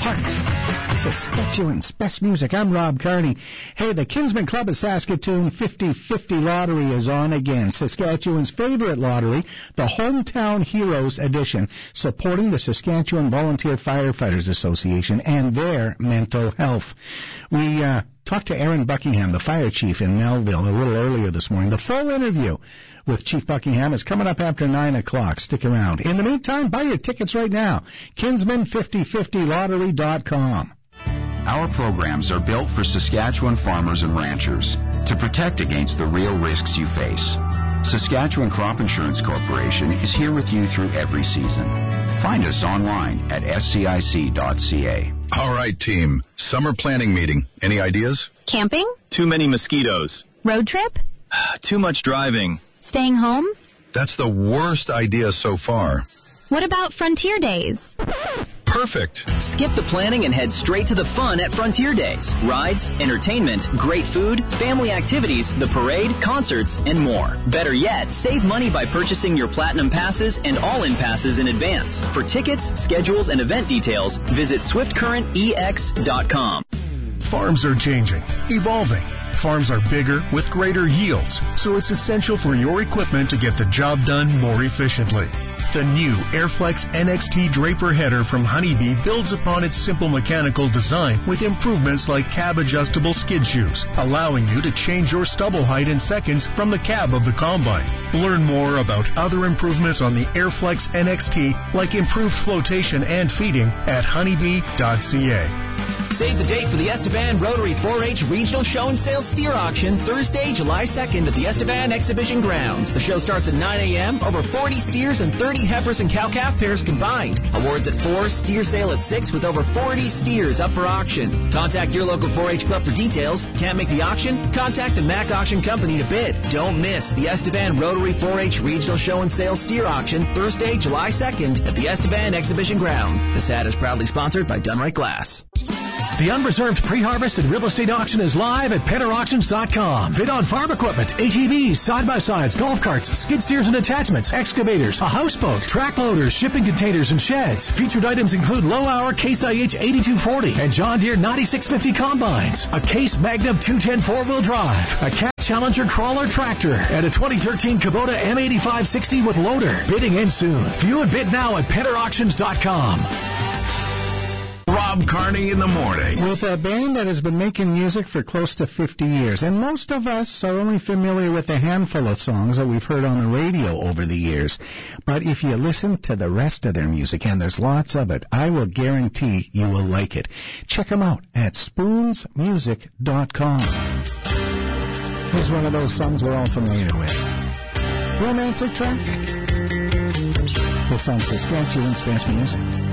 heart. Saskatchewan's best music. I'm Rob Carney. Hey, the Kinsman Club of Saskatoon 50/50 lottery is on again. Saskatchewan's favorite lottery, the Hometown Heroes Edition, supporting the Saskatchewan Volunteer Firefighters Association and their mental health. We talked to Aaron Buckingham, the fire chief in Melville, a little earlier this morning. The full interview with Chief Buckingham is coming up after 9 o'clock. Stick around. In the meantime, buy your tickets right now. Kinsman5050lottery.com. Our programs are built for Saskatchewan farmers and ranchers to protect against the real risks you face. Saskatchewan Crop Insurance Corporation is here with you through every season. Find us online at scic.ca. All right, team. Summer planning meeting. Any ideas? Camping? Too many mosquitoes. Road trip? Too much driving. Staying home? That's the worst idea so far. What about Frontier Days? Perfect. Skip the planning and head straight to the fun at Frontier Days. Rides, entertainment, great food, family activities, the parade, concerts, and more. Better yet, save money by purchasing your Platinum Passes and All-In Passes in advance. For tickets, schedules, and event details, visit SwiftCurrentEX.com. Farms are changing, evolving. Farms are bigger with greater yields, so it's essential for your equipment to get the job done more efficiently. The new Airflex NXT Draper header from Honeybee builds upon its simple mechanical design with improvements like cab-adjustable skid shoes, allowing you to change your stubble height in seconds from the cab of the combine. Learn more about other improvements on the Airflex NXT, like improved flotation and feeding, at honeybee.ca. Save the date for the Estevan Rotary 4-H Regional Show and Sale Steer Auction Thursday, July 2nd at the Estevan Exhibition Grounds. The show starts at 9 a.m. Over 40 steers and 30 heifers and cow-calf pairs combined. Awards at 4, steer sale at 6 with over 40 steers up for auction. Contact your local 4-H club for details. Can't make the auction? Contact the Mac Auction Company to bid. Don't miss the Estevan Rotary 4-H Regional Show and Sale Steer Auction Thursday, July 2nd at the Estevan Exhibition Grounds. This ad is proudly sponsored by Dunright Glass. The unreserved pre-harvest and real estate auction is live at PennerAuctions.com. Bid on farm equipment, ATVs, side-by-sides, golf carts, skid steers and attachments, excavators, a houseboat, track loaders, shipping containers, and sheds. Featured items include low-hour Case IH 8240 and John Deere 9650 combines, a Case Magnum 210 four-wheel drive, a Cat Challenger crawler tractor, and a 2013 Kubota M8560 with loader. Bidding ends soon. View and bid now at PennerAuctions.com. Rob Carney in the morning. With a band that has been making music for close to 50 years, and most of us are only familiar with a handful of songs that we've heard on the radio over the years. But if you listen to the rest of their music, and there's lots of it, I will guarantee you will like it. Check them out at spoonsmusic.com. Here's one of those songs we're all familiar with. Romantic Traffic. It's on Saskatchewan's best music.